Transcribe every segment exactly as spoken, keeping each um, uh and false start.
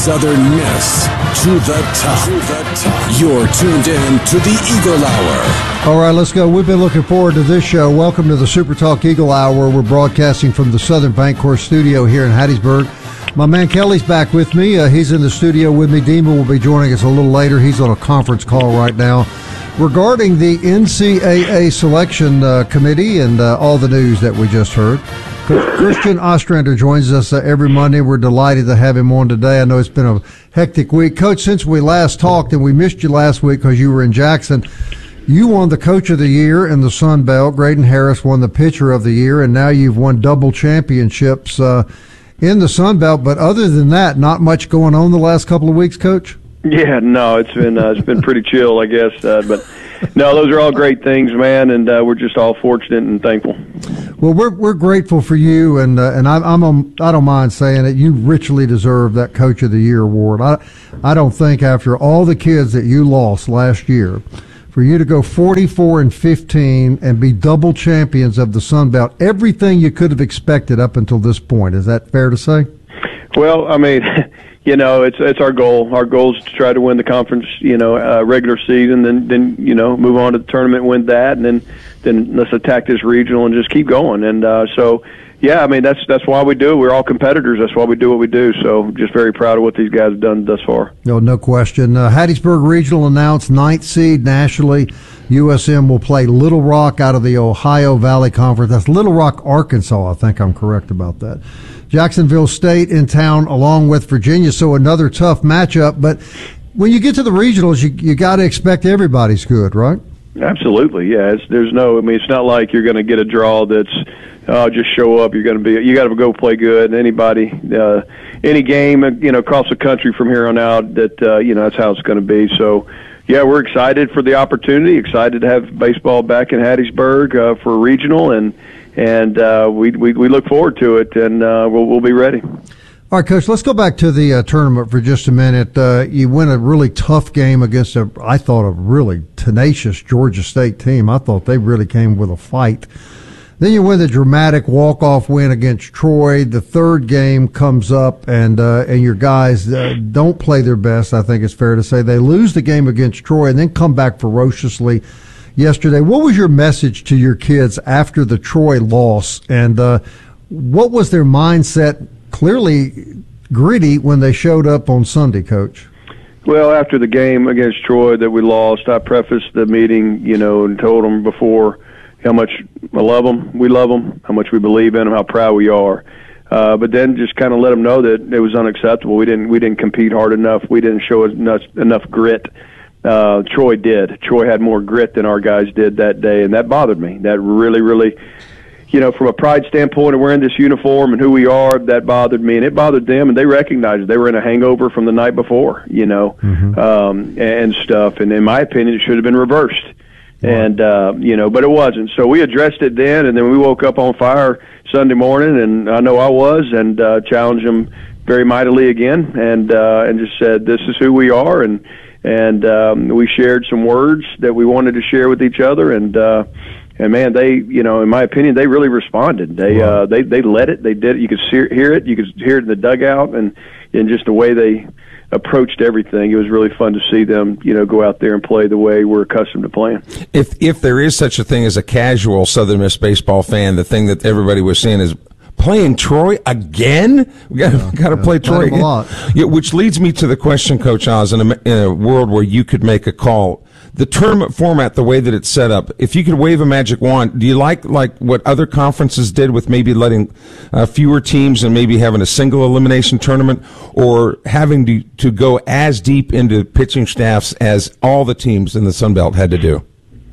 Southern Miss to the top. To the top. You're tuned in to the Eagle Hour. All right, let's go. We've been looking forward to this show. Welcome to the Super Talk Eagle Hour. We're broadcasting from the Southern Bancorp studio here in Hattiesburg. My man Kelly's back with me. Uh, he's in the studio with me. Demon will be joining us a little later. He's on a conference call right now regarding the N C double A selection uh, committee and uh, all the news that we just heard. Christian Ostrander joins us uh, every Monday. We're delighted to have him on today. I know it's been a hectic week. Coach, since we last talked, and we missed you last week because you were in Jackson, you won the Coach of the Year in the Sun Belt. Graydon Harris won the Pitcher of the Year, and now you've won double championships uh, in the Sun Belt. But other than that, not much going on the last couple of weeks, Coach? Yeah, no, it's been uh, it's been pretty chill, I guess. Uh, but no, those are all great things, man, and uh, we're just all fortunate and thankful. Well, we're we're grateful for you, and uh, and I, I'm a, I don't mind saying it. You richly deserve that Coach of the Year award. I I don't think after all the kids that you lost last year, for you to go forty-four and fifteen and be double champions of the Sun Belt, everything you could have expected up until this point. Is that fair to say? Well, I mean. You know, it's it's our goal. Our goal is to try to win the conference, you know, uh, regular season, then then you know move on to the tournament, win that, and then then let's attack this regional and just keep going. And uh, so, yeah, I mean that's that's why we do it. We're all competitors. That's why we do what we do. So, just very proud of what these guys have done thus far. No, no question. Uh, Hattiesburg Regional announced ninth seed nationally. U S M will play Little Rock out of the Ohio Valley Conference. That's Little Rock, Arkansas. I think I'm correct about that. Jacksonville State in town along with Virginia, so another tough matchup. But when you get to the regionals, you you got to expect everybody's good, right? Absolutely, yeah. It's, there's no, I mean, it's not like you're going to get a draw that's uh, just show up. You're going to be, you got to go play good. And anybody, uh, any game, you know, across the country from here on out, that uh, you know, that's how it's going to be. So. Yeah, we're excited for the opportunity. Excited to have baseball back in Hattiesburg uh, for a regional, and and uh, we, we we look forward to it, and uh, we'll we'll be ready. All right, Coach. Let's go back to the uh, tournament for just a minute. Uh, you win a really tough game against a, I thought, a really tenacious Georgia State team. I thought they really came with a fight. Then you win the dramatic walk-off win against Troy. The third game comes up, and uh, and your guys uh, don't play their best, I think it's fair to say. They lose the game against Troy and then come back ferociously yesterday. What was your message to your kids after the Troy loss, and uh, what was their mindset, clearly gritty, when they showed up on Sunday, Coach? Well, after the game against Troy that we lost, I prefaced the meeting, you know, and told them before how much I love them, we love them, how much we believe in them, how proud we are. Uh, but then just kind of let them know that it was unacceptable. We didn't we didn't compete hard enough. We didn't show enough, enough grit. Uh, Troy did. Troy had more grit than our guys did that day, and that bothered me. That really, really, you know, from a pride standpoint of wearing this uniform and who we are, that bothered me, and it bothered them, and they recognized they were in a hangover from the night before, you know, mm-hmm. um, and stuff. And in my opinion, it should have been reversed. And, uh, you know, but it wasn't. So we addressed it then, and then we woke up on fire Sunday morning, and I know I was, and uh, challenged them very mightily again, and uh, and just said, this is who we are, and and um, we shared some words that we wanted to share with each other, and uh, and man, they, you know, in my opinion, they really responded. They wow. uh, they they let it. They did. You could see, hear it. You could hear it in the dugout, and in just the way they approached everything. It was really fun to see them, you know, go out there and play the way we're accustomed to playing. If if there is such a thing as a casual Southern Miss baseball fan, the thing that everybody was saying is playing Troy again. We got yeah, got to yeah, play Troy again. A lot. Yeah, which leads me to the question, Coach Oz, in a, in a world where you could make a call. The tournament format, the way that it's set up, if you could wave a magic wand, do you like like what other conferences did with maybe letting uh, fewer teams and maybe having a single elimination tournament, or having to, to go as deep into pitching staffs as all the teams in the Sun Belt had to do?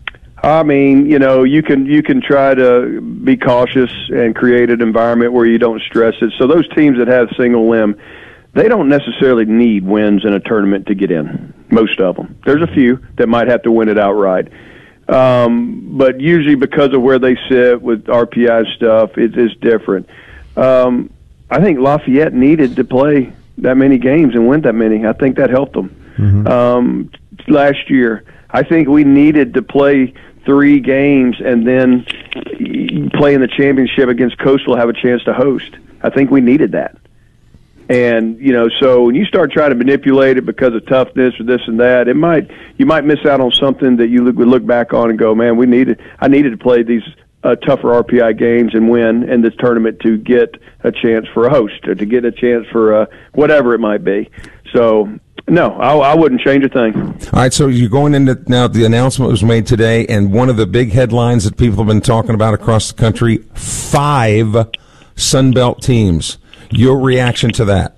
I mean, you know, you can you can try to be cautious and create an environment where you don't stress it. So those teams that have single limb, they don't necessarily need wins in a tournament to get in, most of them. There's a few that might have to win it outright. Um, but usually because of where they sit with R P I stuff, it, it's different. Um, I think Lafayette needed to play that many games and win that many. I think that helped them. Mm-hmm. Um, last year, I think we needed to play three games and then play in the championship against Coastal, have a chance to host. I think we needed that. And, you know, so when you start trying to manipulate it because of toughness or this and that, it might you might miss out on something that you look, would look back on and go, man, we needed I needed to play these uh, tougher R P I games and win in this tournament to get a chance for a host or to get a chance for uh, whatever it might be. So, no, I, I wouldn't change a thing. All right, so you're going into now. The announcement was made today, and one of the big headlines that people have been talking about across the country: five Sun Belt teams. Your reaction to that?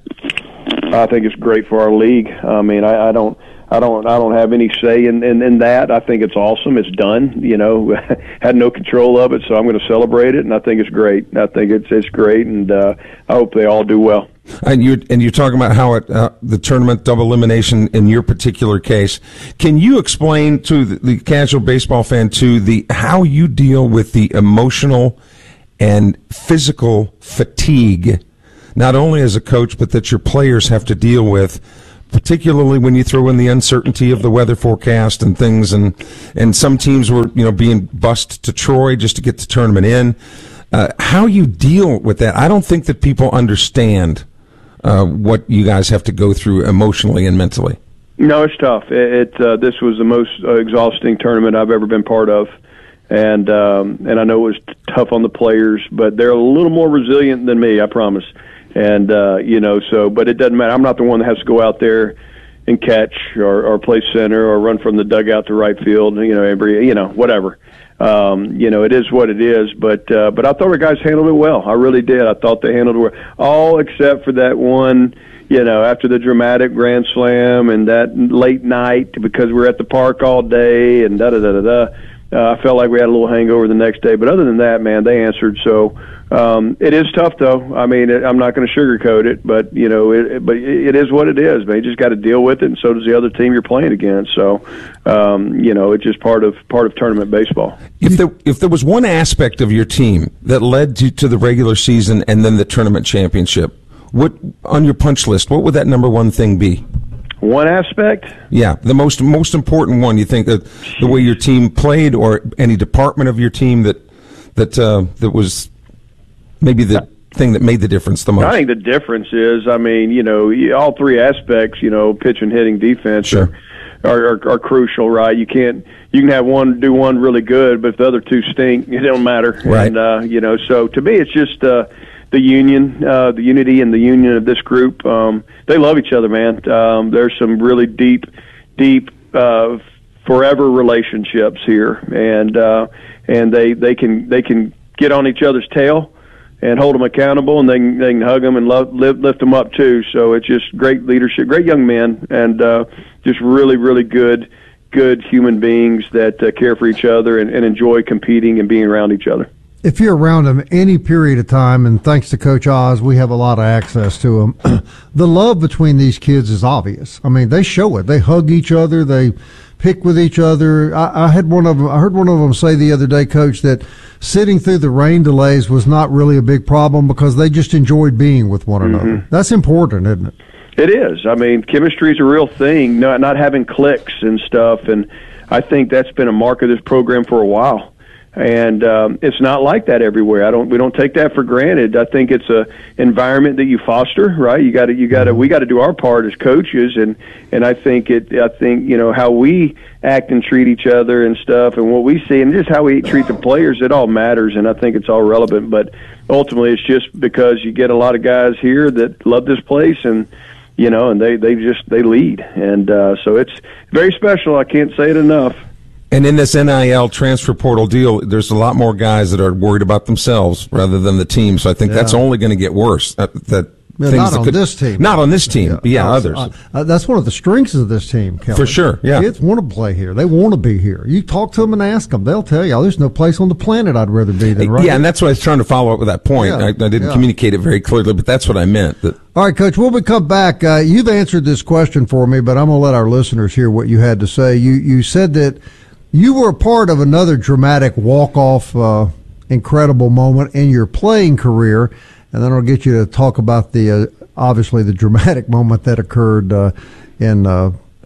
I think it's great for our league. I mean, I, I don't, I don't, I don't have any say in, in, in that. I think it's awesome. It's done. You know, had no control of it, so I'm going to celebrate it, and I think it's great. I think it's it's great, and uh, I hope they all do well. And you and you're talking about how it, uh, the tournament double elimination in your particular case. Can you explain to the, the casual baseball fan to the how you deal with the emotional and physical fatigue, not only as a coach, but that your players have to deal with, particularly when you throw in the uncertainty of the weather forecast and things, and and some teams were, you know, being bussed to Troy just to get the tournament in. Uh, how you deal with that? I don't think that people understand uh, what you guys have to go through emotionally and mentally. No, it's tough. It, it uh, this was the most uh, exhausting tournament I've ever been part of. And um, and I know it was tough on the players, but they're a little more resilient than me, I promise. And, uh, you know, so, but it doesn't matter. I'm not the one that has to go out there and catch or, or play center or run from the dugout to right field, you know, every, you know, whatever. Um, you know, it is what it is. But uh, but I thought the guys handled it well. I really did. I thought they handled it well. All except for that one, you know, after the dramatic grand slam and that late night because we were at the park all day and da-da-da-da-da. Uh, I felt like we had a little hangover the next day. But other than that, man, they answered. So um, it is tough, though. I mean, it, I'm not going to sugarcoat it, but, you know, it, it, but it is what it is, man. You just got to deal with it, and so does the other team you're playing against. So, um, you know, it's just part of part of tournament baseball. If there, if there was one aspect of your team that led to, to the regular season and then the tournament championship, what on your punch list, what would that number one thing be? One aspect? Yeah, the most most important one. You think that the way your team played, or any department of your team that that uh, that was maybe the thing that made the difference the most? I think the difference is, I mean, you know, all three aspects, you know, pitching, hitting, defense, sure. are, are are crucial, right? You can't you can have one do one really good, but if the other two stink, it don't matter, right? And uh, you know, so to me, it's just. Uh, The union, uh, the unity and the union of this group, um, they love each other, man. Um, there's some really deep, deep, uh, forever relationships here, and uh, and they, they can they can get on each other's tail and hold them accountable, and they can, they can hug them and love, lift, lift them up too. So it's just great leadership, great young men, and uh, just really, really good, good human beings that uh, care for each other and, and enjoy competing and being around each other. If you're around them any period of time, and thanks to Coach Oz, we have a lot of access to them, the love between these kids is obvious. I mean, they show it. They hug each other. They pick with each other. I, I had one of them, I heard one of them say the other day, Coach, that sitting through the rain delays was not really a big problem because they just enjoyed being with one mm-hmm. another. That's important, isn't it? It is. I mean, chemistry is a real thing, not, not having cliques and stuff, and I think that's been a mark of this program for a while. And um, it's not like that everywhere. I don't. We don't take that for granted. I think it's a environment that you foster, right? You got to. You got to. We got to do our part as coaches, and and I think it. I think you know how we act and treat each other and stuff, and what we see, and just how we treat the players. It all matters, and I think it's all relevant. But ultimately, it's just because you get a lot of guys here that love this place, and you know, and they they just they lead, and uh, so it's very special. I can't say it enough. And in this N I L transfer portal deal, there's a lot more guys that are worried about themselves rather than the team. So I think yeah. that's only going to get worse. That, that yeah, things not that on could, this team. Not on this team, yeah, but yeah, uh, others. Uh, that's one of the strengths of this team, Kelly. For sure, yeah. Kids want to play here. They want to be here. You talk to them and ask them. They'll tell you, oh, there's no place on the planet I'd rather be than right Yeah, and that's what I was trying to follow up with that point. Yeah, I, I didn't yeah. communicate it very clearly, but that's what I meant. That, All right, Coach, when we come back, uh, you've answered this question for me, but I'm going to let our listeners hear what you had to say. You, you said that you were a part of another dramatic walk-off, uh, incredible moment in your playing career, and then I'll get you to talk about the, uh, obviously, the dramatic moment that occurred uh, in uh,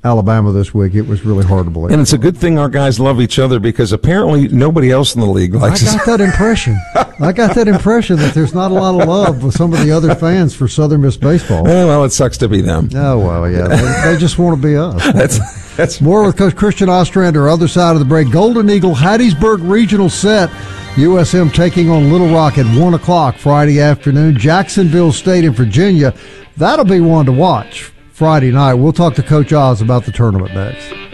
Alabama this week. It was really hard to believe. And it's a good thing our guys love each other, because apparently nobody else in the league likes us. I got that impression. I got that impression that there's not a lot of love with some of the other fans for Southern Miss baseball. Oh, well, it sucks to be them. Oh, well, yeah. They, they just want to be us. That's, that's More with Coach Christian Ostrander, other side of the break. Golden Eagle Hattiesburg Regional set. U S M taking on Little Rock at one o'clock Friday afternoon. Jacksonville State in Virginia. That'll be one to watch Friday night. We'll talk to Coach Oz about the tournament next.